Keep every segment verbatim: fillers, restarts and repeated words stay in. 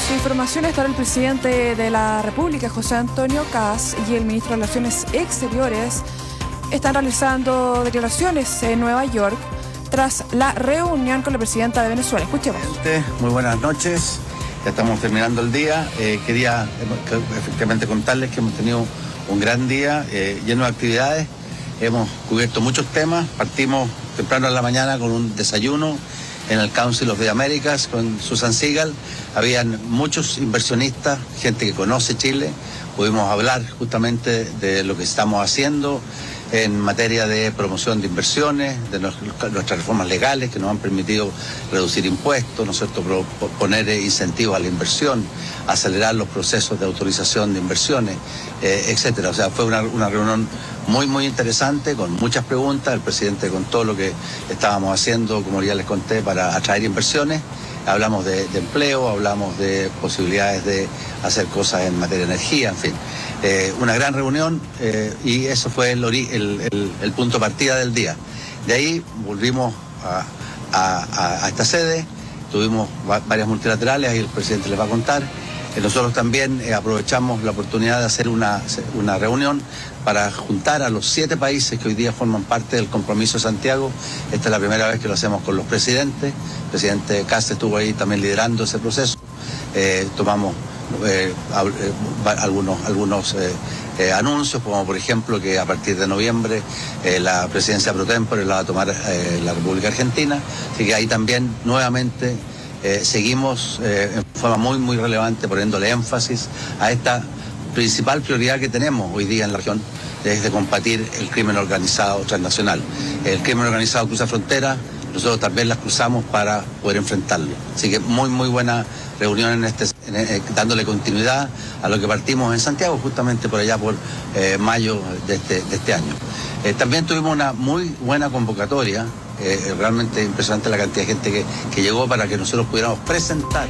información. Estará el presidente de la República, José Antonio Kast, y el ministro de Relaciones Exteriores están realizando declaraciones en Nueva York tras la reunión con la presidenta de Venezuela. Escuchemos. Muy buenas noches. Ya estamos terminando el día. Eh, quería efectivamente contarles que hemos tenido un gran día eh, lleno de actividades. Hemos cubierto muchos temas. Partimos temprano en la mañana con un desayuno en el Council of the Americas con Susan Segal. Habían muchos inversionistas, gente que conoce Chile. Pudimos hablar justamente de lo que estamos haciendo en materia de promoción de inversiones, de nuestras reformas legales que nos han permitido reducir impuestos, ¿no es cierto?, poner incentivos a la inversión, acelerar los procesos de autorización de inversiones, eh, etcétera. O sea, fue una, una reunión muy, muy interesante, con muchas preguntas. El presidente contó lo que estábamos haciendo, como ya les conté, para atraer inversiones. Hablamos de, de empleo, hablamos de posibilidades de hacer cosas en materia de energía, en fin. Eh, una gran reunión eh, y eso fue el, el, el, el punto de partida del día. De ahí volvimos a, a, a esta sede, tuvimos varias multilaterales, ahí el presidente les va a contar. Eh, nosotros también eh, aprovechamos la oportunidad de hacer una, una reunión para juntar a los siete países que hoy día forman parte del Compromiso de Santiago. Esta es la primera vez que lo hacemos con los presidentes. El presidente Kast estuvo ahí también liderando ese proceso. Eh, tomamos eh, eh, algunos, algunos eh, eh, anuncios, como por ejemplo que a partir de noviembre eh, la presidencia pro tempore la va a tomar eh, la República Argentina. Así que ahí también nuevamente eh, seguimos eh, en forma muy, muy relevante poniéndole énfasis a esta principal prioridad que tenemos hoy día en la región, es de combatir el crimen organizado transnacional. El crimen organizado cruza fronteras, nosotros también las cruzamos para poder enfrentarlo. Así que muy, muy buena reunión en este, en, eh, dándole continuidad a lo que partimos en Santiago, justamente por allá por eh, mayo de este, de este año. Eh, también tuvimos una muy buena convocatoria, eh, realmente impresionante la cantidad de gente que, que llegó para que nosotros pudiéramos presentar.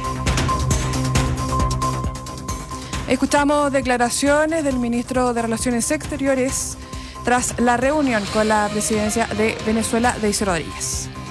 Escuchamos declaraciones del ministro de Relaciones Exteriores tras la reunión con la presidencia de Venezuela, Daisy Rodríguez.